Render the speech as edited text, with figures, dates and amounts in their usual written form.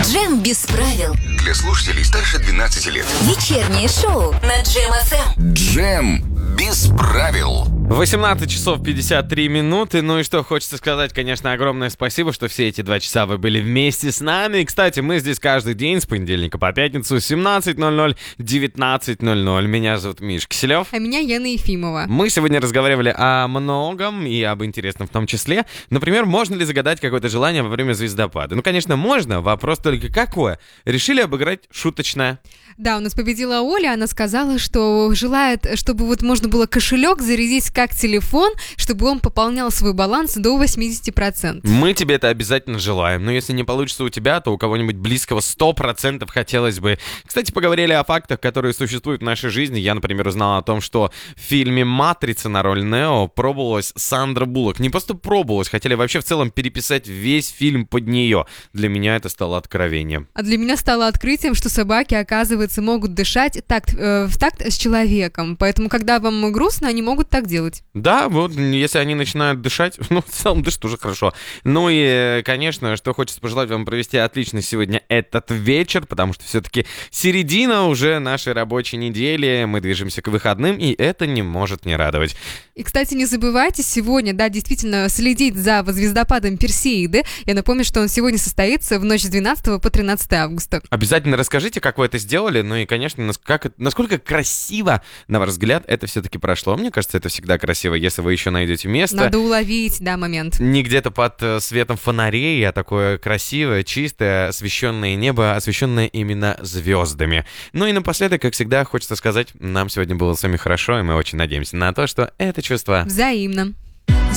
Джем без правил. Для слушателей старше 12 лет. Вечернее шоу на Джем ФМ. Джем без правил. 18 часов 53 минуты. Ну и что, хочется сказать, конечно, огромное спасибо, что все эти 2 часа вы были вместе с нами. И, кстати, мы здесь каждый день с понедельника по пятницу 17:00, 19:00. Меня зовут Миш Киселев. А меня Яна Ефимова. Мы сегодня разговаривали о многом и об интересном в том числе. Например, можно ли загадать какое-то желание во время звездопада? Ну, конечно, можно. Вопрос только какое? Решили обыграть шуточное. Да, у нас победила Оля, она сказала, что желает, чтобы вот можно было кошелек зарядить как телефон, чтобы он пополнял свой баланс до 80%. Мы тебе это обязательно желаем. Но если не получится у тебя, то у кого-нибудь близкого 100% хотелось бы. Кстати, поговорили о фактах, которые существуют в нашей жизни. Я, например, узнал о том, что в фильме «Матрица» на роль Нео пробовалась Сандра Буллок. Не просто пробовалась, хотели вообще в целом переписать весь фильм под нее. Для меня это стало откровением. А для меня стало открытием, что собаки, оказывается, могут дышать в такт с человеком. Поэтому, когда вам грустно, они могут так делать. Да, вот, если они начинают дышать, ну, в целом дышат уже хорошо. Ну и, конечно, что хочется пожелать вам провести отлично сегодня этот вечер, потому что все-таки середина уже нашей рабочей недели, мы движемся к выходным, и это не может не радовать. И, кстати, не забывайте сегодня, да, действительно следить за звездопадом Персеиды. Я напомню, что он сегодня состоится в ночь с 12 по 13 августа. Обязательно расскажите, как вы это сделали, ну и, конечно, насколько красиво, на ваш взгляд, это все-таки прошло. Мне кажется, это всегда красиво, если вы еще найдете место. Надо уловить, да, момент. Не где-то под светом фонарей, а такое красивое, чистое, освещенное небо, освещенное именно звездами. Ну и напоследок, как всегда, хочется сказать, нам сегодня было с вами хорошо, и мы очень надеемся на то, что это чувство Взаимно.